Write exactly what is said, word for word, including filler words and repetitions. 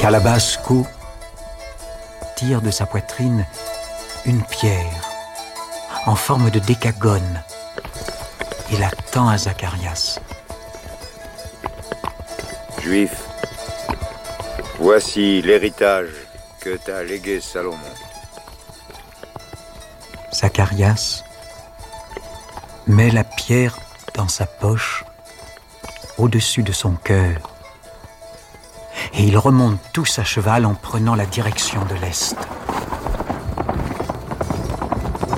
Calabasco tire de sa poitrine une pierre en forme de décagone et la tend à Zacharias. Juif, voici l'héritage que t'a légué Salomon. Zacharias met la pierre dans sa poche, au-dessus de son cœur, et ils remontent tous à cheval en prenant la direction de l'Est.